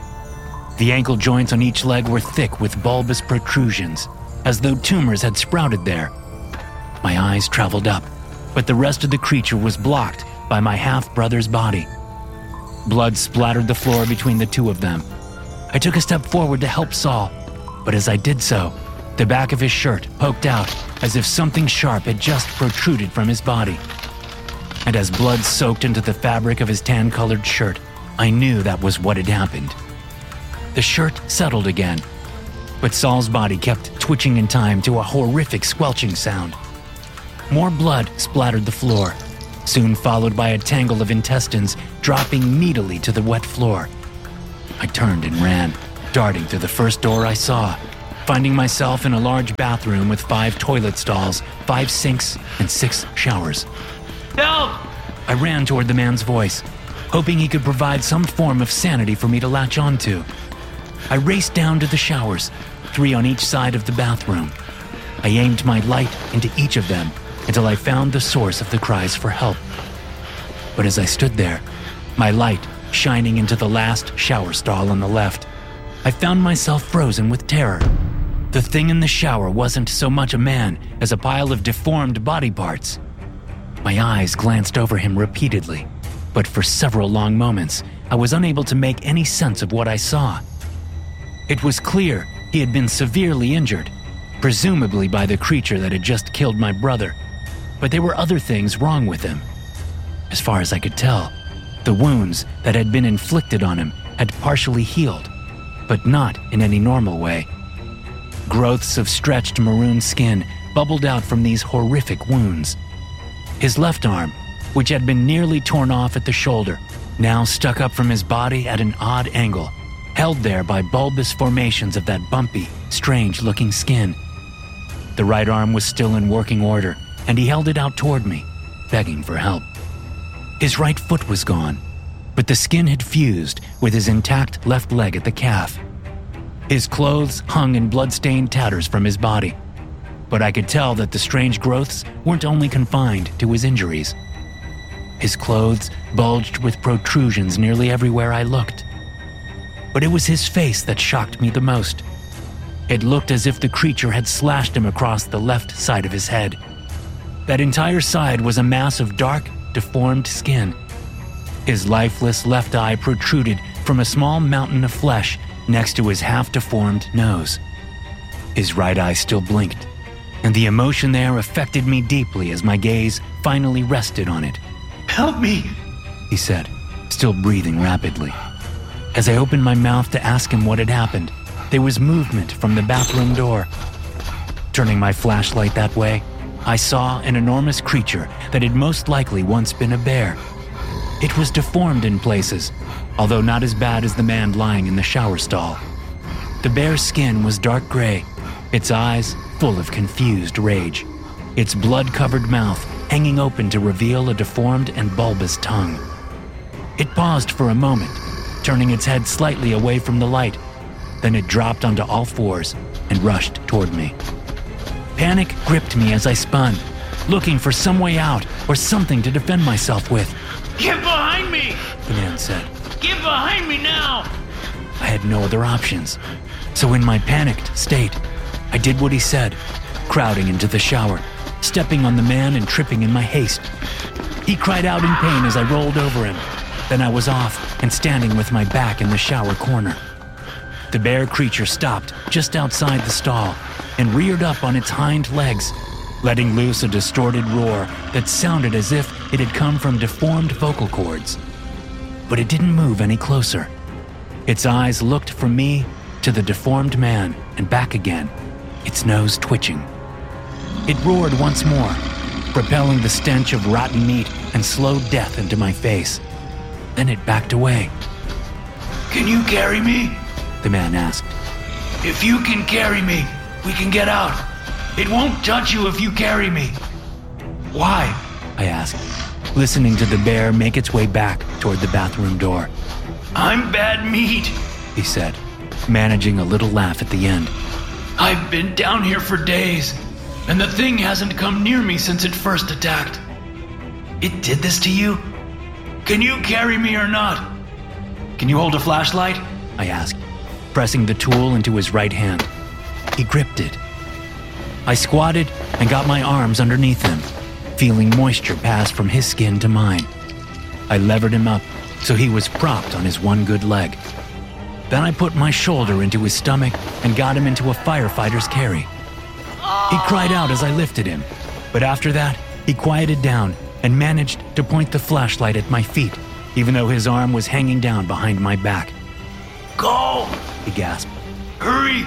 Speaker 1: The ankle joints on each leg were thick with bulbous protrusions, as though tumors had sprouted there. My eyes traveled up, but the rest of the creature was blocked by my half-brother's body. Blood splattered the floor between the two of them. I took a step forward to help Saul, but as I did so, the back of his shirt poked out as if something sharp had just protruded from his body. And as blood soaked into the fabric of his tan-colored shirt, I knew that was what had happened. The shirt settled again, but Saul's body kept twitching in time to a horrific squelching sound. More blood splattered the floor, soon followed by a tangle of intestines dropping meatily to the wet floor. I turned and ran, darting through the first door I saw, finding myself in a large bathroom with 5 toilet stalls, 5 sinks, and 6 showers.
Speaker 6: Help!
Speaker 1: I ran toward the man's voice, hoping he could provide some form of sanity for me to latch onto. I raced down to the showers, 3 on each side of the bathroom. I aimed my light into each of them until I found the source of the cries for help. But as I stood there, my light shining into the last shower stall on the left, I found myself frozen with terror. The thing in the shower wasn't so much a man as a pile of deformed body parts. My eyes glanced over him repeatedly, but for several long moments, I was unable to make any sense of what I saw. It was clear he had been severely injured, presumably by the creature that had just killed my brother, but there were other things wrong with him. As far as I could tell, the wounds that had been inflicted on him had partially healed, but not in any normal way. Growths of stretched maroon skin bubbled out from these horrific wounds. His left arm, which had been nearly torn off at the shoulder, now stuck up from his body at an odd angle, held there by bulbous formations of that bumpy, strange-looking skin. The right arm was still in working order, and he held it out toward me, begging for help. His right foot was gone, but the skin had fused with his intact left leg at the calf. His clothes hung in blood-stained tatters from his body, but I could tell that the strange growths weren't only confined to his injuries. His clothes bulged with protrusions nearly everywhere I looked. But it was his face that shocked me the most. It looked as if the creature had slashed him across the left side of his head. That entire side was a mass of dark, deformed skin. His lifeless left eye protruded from a small mountain of flesh next to his half-deformed nose. His right eye still blinked, and the emotion there affected me deeply as my gaze finally rested on it.
Speaker 6: Help me,
Speaker 1: he said, still breathing rapidly. As I opened my mouth to ask him what had happened, there was movement from the bathroom door. Turning my flashlight that way, I saw an enormous creature that had most likely once been a bear. It was deformed in places, although not as bad as the man lying in the shower stall. The bear's skin was dark gray, its eyes full of confused rage, its blood-covered mouth hanging open to reveal a deformed and bulbous tongue. It paused for a moment, turning its head slightly away from the light. Then it dropped onto all fours and rushed toward me. Panic gripped me as I spun, looking for some way out or something to defend myself with.
Speaker 6: Get behind me!
Speaker 1: The man said.
Speaker 6: Get behind me now!
Speaker 1: I had no other options, so in my panicked state, I did what he said, crowding into the shower, stepping on the man and tripping in my haste. He cried out in pain as I rolled over him. Then I was off and standing with my back in the shower corner. The bear creature stopped just outside the stall and reared up on its hind legs, letting loose a distorted roar that sounded as if it had come from deformed vocal cords. But it didn't move any closer. Its eyes looked from me to the deformed man and back again, its nose twitching. It roared once more, propelling the stench of rotten meat and slow death into my face. Then it backed away.
Speaker 6: Can you carry me?
Speaker 1: The man asked.
Speaker 6: If you can carry me, we can get out. It won't touch you if you carry me. Why?
Speaker 1: I asked, listening to the bear make its way back toward the bathroom door.
Speaker 6: I'm bad meat,
Speaker 1: he said, managing a little laugh at the end.
Speaker 6: I've been down here for days, and the thing hasn't come near me since it first attacked. It did this to you? Can you carry me or not? Can you hold a flashlight?
Speaker 1: I asked, pressing the tool into his right hand. He gripped it. I squatted and got my arms underneath him, feeling moisture pass from his skin to mine. I levered him up so he was propped on his one good leg. Then I put my shoulder into his stomach and got him into a firefighter's carry. He cried out as I lifted him, but after that, he quieted down and managed to point the flashlight at my feet, even though his arm was hanging down behind my back.
Speaker 6: Go!
Speaker 1: He gasped.
Speaker 6: Hurry!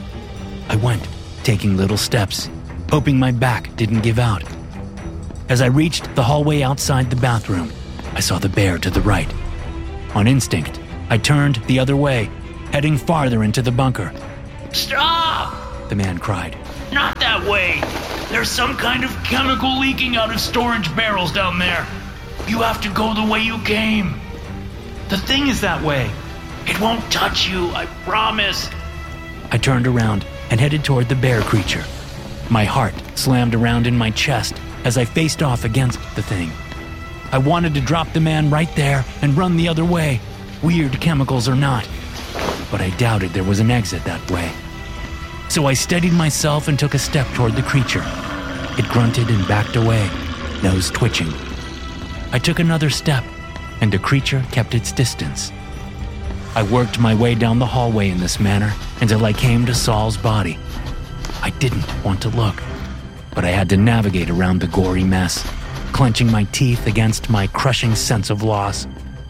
Speaker 1: I went, taking little steps, hoping my back didn't give out. As I reached the hallway outside the bathroom, I saw the bear to the right, On instinct, I turned the other way, heading farther into the bunker.
Speaker 6: Stop!
Speaker 1: The man cried.
Speaker 6: Not that way! There's some kind of chemical leaking out of storage barrels down there. You have to go the way you came.
Speaker 1: The thing is that way.
Speaker 6: It won't touch you, I promise.
Speaker 1: I turned around and headed toward the bear creature. My heart slammed around in my chest as I faced off against the thing. I wanted to drop the man right there and run the other way, weird chemicals or not. But I doubted there was an exit that way. So I steadied myself and took a step toward the creature. It grunted and backed away, nose twitching. I took another step, and the creature kept its distance. I worked my way down the hallway in this manner until I came to Saul's body. I didn't want to look, but I had to navigate around the gory mess, clenching my teeth against my crushing sense of loss.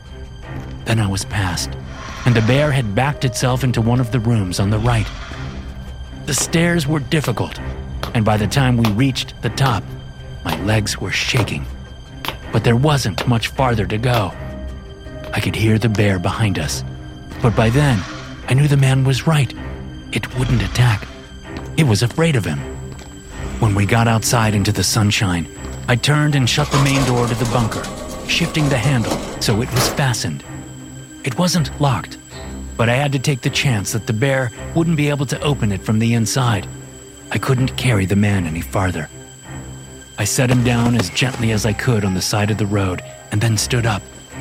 Speaker 1: Then I was past, and the bear had backed itself into one of the rooms on the right. The stairs were difficult, and by the time we reached the top, my legs were shaking. But there wasn't much farther to go. I could hear the bear behind us, but by then, I knew the man was right. It wouldn't attack. It was afraid of him. When we got outside into the sunshine, I turned and shut the main door to the bunker, shifting the handle so it was fastened. It wasn't locked, but I had to take the chance that the bear wouldn't be able to open it from the inside. I couldn't carry the man any farther. I set him down as gently as I could on the side of the road and then stood up.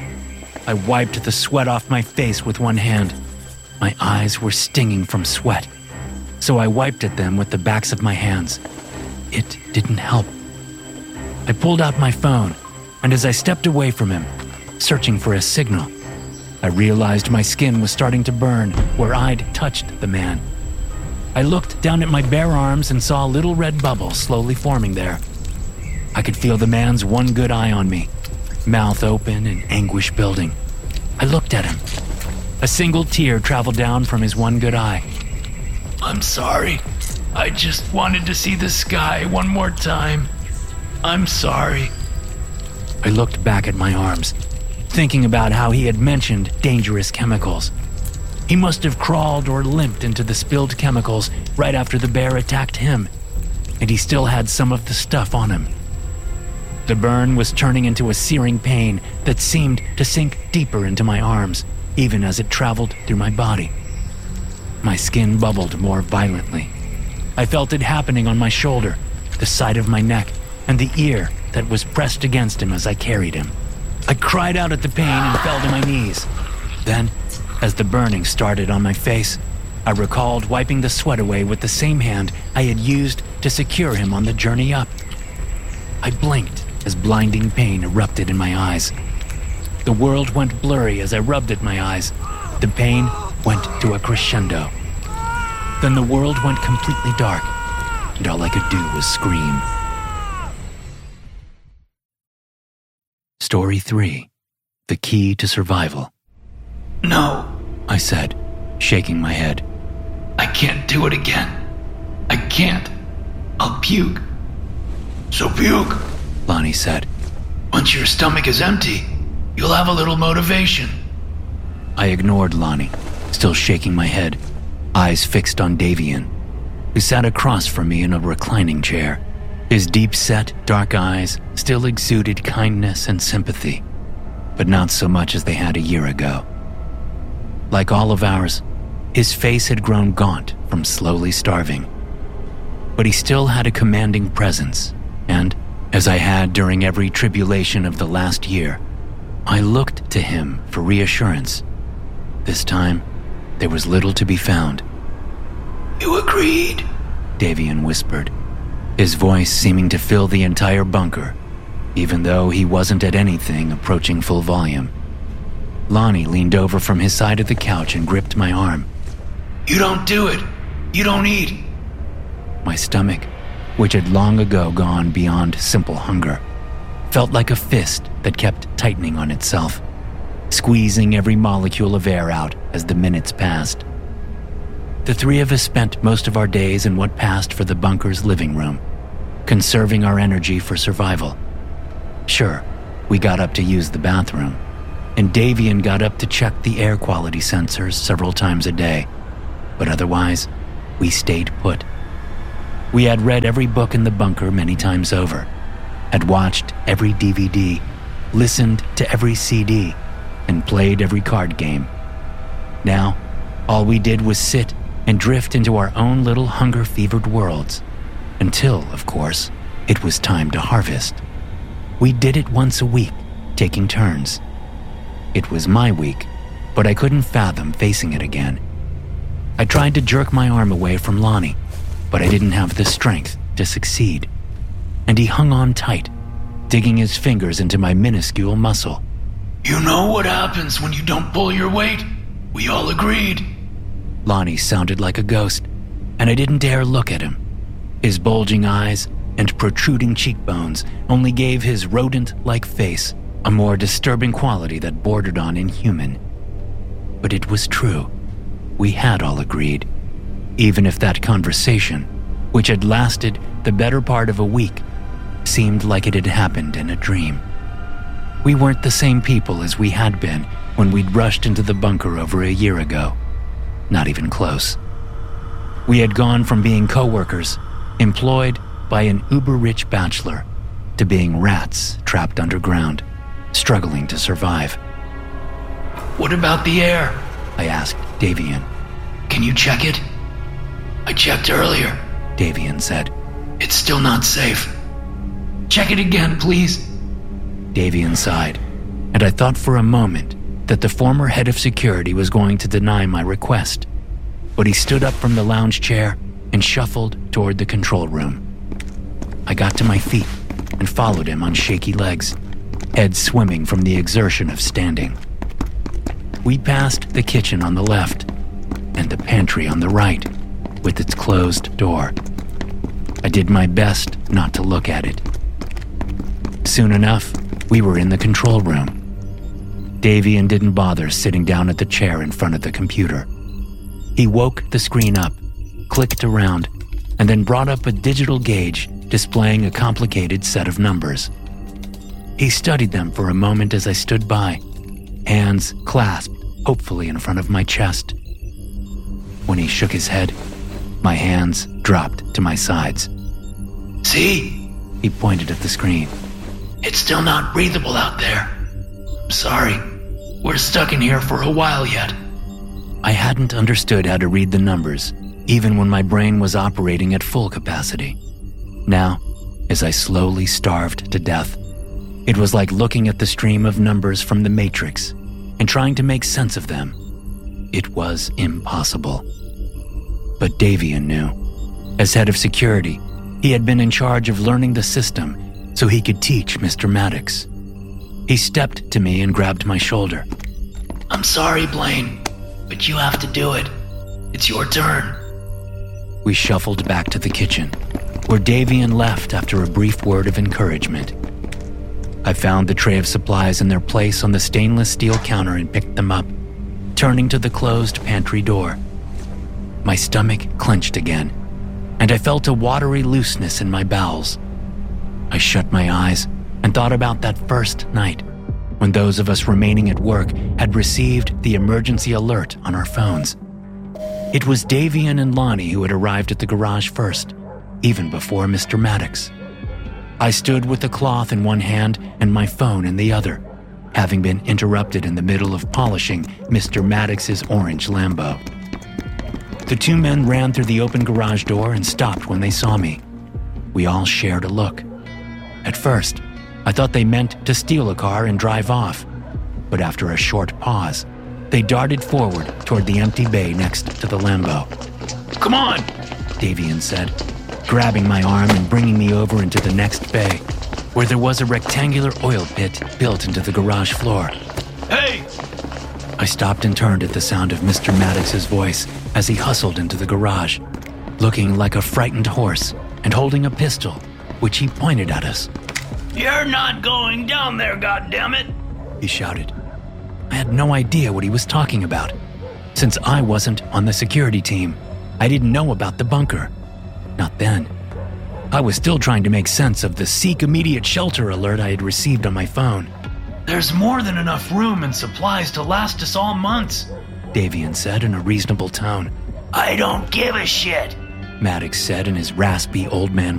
Speaker 1: I wiped the sweat off my face with one hand. My eyes were stinging from sweat, so I wiped at them with the backs of my hands. It didn't help. I pulled out my phone, and as I stepped away from him, searching for a signal, I realized my skin was starting to burn where I'd touched the man. I looked down at my bare arms and saw a little red bubble slowly forming there. I could feel the man's one good eye on me, mouth open and anguish building. I looked at him. A single tear traveled down from his one good eye.
Speaker 6: I'm sorry. I just wanted to see the sky one more time. I'm sorry.
Speaker 1: I looked back at my arms, thinking about how he had mentioned dangerous chemicals. He must have crawled or limped into the spilled chemicals right after the bear attacked him, and he still had some of the stuff on him. The burn was turning into a searing pain that seemed to sink deeper into my arms, even as it traveled through my body. My skin bubbled more violently. I felt it happening on my shoulder, the side of my neck, and the ear that was pressed against him as I carried him. I cried out at the pain and fell to my knees. Then, as the burning started on my face, I recalled wiping the sweat away with the same hand I had used to secure him on the journey up. I blinked as blinding pain erupted in my eyes. The world went blurry as I rubbed at my eyes. The pain went to a crescendo. Then the world went completely dark, and all I could do was scream. Story 3. The Key to Survival.
Speaker 6: No,
Speaker 1: I said, shaking my head.
Speaker 6: I can't do it again. I can't. I'll puke. So puke.
Speaker 1: Lonnie said.
Speaker 6: Once your stomach is empty, you'll have a little motivation.
Speaker 1: I ignored Lonnie, still shaking my head, eyes fixed on Davian, who sat across from me in a reclining chair. His deep-set, dark eyes still exuded kindness and sympathy, but not so much as they had a year ago. Like all of ours, his face had grown gaunt from slowly starving. But he still had a commanding presence, and, as I had during every tribulation of the last year, I looked to him for reassurance. This time, there was little to be found.
Speaker 6: You agreed?
Speaker 1: Davian whispered, his voice seeming to fill the entire bunker, even though he wasn't at anything approaching full volume. Lonnie leaned over from his side of the couch and gripped my arm.
Speaker 6: You don't do it. You don't eat.
Speaker 1: My stomach, which had long ago gone beyond simple hunger, felt like a fist that kept tightening on itself, squeezing every molecule of air out as the minutes passed. The three of us spent most of our days in what passed for the bunker's living room, conserving our energy for survival. Sure, we got up to use the bathroom, and Davian got up to check the air quality sensors several times a day. But otherwise, we stayed put. We had read every book in the bunker many times over, had watched every DVD, listened to every CD, and played every card game. Now, all we did was sit and drift into our own little hunger-fevered worlds, until, of course, it was time to harvest. We did it once a week, taking turns. It was my week, but I couldn't fathom facing it again. I tried to jerk my arm away from Lonnie, but I didn't have the strength to succeed. And he hung on tight, digging his fingers into my minuscule muscle.
Speaker 6: You know what happens when you don't pull your weight? We all agreed.
Speaker 1: Lonnie sounded like a ghost, and I didn't dare look at him. His bulging eyes and protruding cheekbones only gave his rodent-like face a more disturbing quality that bordered on inhuman. But it was true. We had all agreed, even if that conversation, which had lasted the better part of a week, seemed like it had happened in a dream. We weren't the same people as we had been when we'd rushed into the bunker over a year ago. Not even close. We had gone from being co-workers, employed by an uber-rich bachelor, to being rats trapped underground, struggling to survive.
Speaker 6: What about the air?
Speaker 1: I asked Davian.
Speaker 6: Can you check it? I checked earlier.
Speaker 1: Davian said.
Speaker 6: It's still not safe. Check it again, please.
Speaker 1: Davian sighed, and I thought for a moment that the former head of security was going to deny my request. But he stood up from the lounge chair and shuffled toward the control room. I got to my feet and followed him on shaky legs, head swimming from the exertion of standing. We passed the kitchen on the left and the pantry on the right, with its closed door. I did my best not to look at it. Soon enough, we were in the control room. Davian didn't bother sitting down at the chair in front of the computer. He woke the screen up, clicked around, and then brought up a digital gauge displaying a complicated set of numbers. He studied them for a moment as I stood by, hands clasped hopefully in front of my chest. When he shook his head, my hands dropped to my sides.
Speaker 6: See?
Speaker 1: He pointed at the screen.
Speaker 6: It's still not breathable out there. I'm sorry. We're stuck in here for a while yet.
Speaker 1: I hadn't understood how to read the numbers, even when my brain was operating at full capacity. Now, as I slowly starved to death, it was like looking at the stream of numbers from the Matrix and trying to make sense of them. It was impossible. But Davian knew. As head of security, he had been in charge of learning the system so he could teach Mr. Maddox. He stepped to me and grabbed my shoulder.
Speaker 6: I'm sorry, Blaine, but you have to do it. It's your turn.
Speaker 1: We shuffled back to the kitchen, where Davian left after a brief word of encouragement. I found the tray of supplies in their place on the stainless steel counter and picked them up, turning to the closed pantry door. My stomach clenched again, and I felt a watery looseness in my bowels. I shut my eyes and thought about that first night, when those of us remaining at work had received the emergency alert on our phones. It was Davian and Lonnie who had arrived at the garage first, even before Mr. Maddox. I stood with the cloth in one hand and my phone in the other, having been interrupted in the middle of polishing Mr. Maddox's orange Lambo. The two men ran through the open garage door and stopped when they saw me. We all shared a look. At first, I thought they meant to steal a car and drive off, but after a short pause, they darted forward toward the empty bay next to the Lambo.
Speaker 6: Come on,
Speaker 1: Davian said, grabbing my arm and bringing me over into the next bay, where there was a rectangular oil pit built into the garage floor.
Speaker 6: Hey!
Speaker 1: I stopped and turned at the sound of Mr. Maddox's voice as he hustled into the garage, looking like a frightened horse and holding a pistol, which he pointed at us.
Speaker 6: You're not going down there, goddammit!
Speaker 1: He shouted. I had no idea what he was talking about. Since I wasn't on the security team, I didn't know about the bunker. Not then. I was still trying to make sense of the seek immediate shelter alert I had received on my phone.
Speaker 6: There's more than enough room and supplies to last us all months.
Speaker 1: Davian said in a reasonable tone.
Speaker 2: I don't give a shit.
Speaker 1: Maddox said in his raspy old man